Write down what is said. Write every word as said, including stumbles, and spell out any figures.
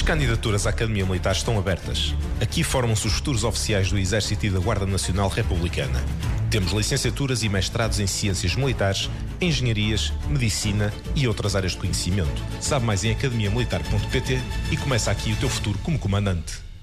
candidaturas à Academia Militar estão abertas. Aqui formam-se os futuros oficiais do Exército e da Guarda Nacional Republicana. Temos licenciaturas e mestrados em Ciências Militares, Engenharias, Medicina e outras áreas de conhecimento. Sabe mais em academia militar ponto pt e começa aqui o teu futuro como comandante.